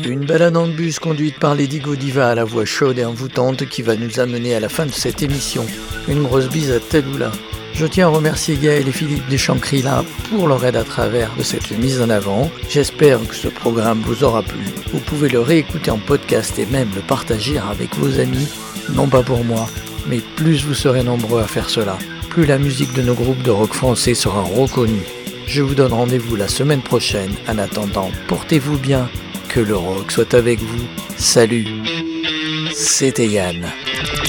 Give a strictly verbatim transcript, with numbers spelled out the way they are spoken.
Une balade en bus conduite par Lady Godiva à la voix chaude et envoûtante qui va nous amener à la fin de cette émission. Une grosse bise à Tadoula. Je tiens à remercier Gaël et Philippe de Chancri-là pour leur aide à travers de cette mise en avant. J'espère que ce programme vous aura plu. Vous pouvez le réécouter en podcast et même le partager avec vos amis. Non pas pour moi, mais plus vous serez nombreux à faire cela, plus la musique de nos groupes de rock français sera reconnue. Je vous donne rendez-vous la semaine prochaine. En attendant, portez-vous bien. Que le rock soit avec vous. Salut, c'était Yann.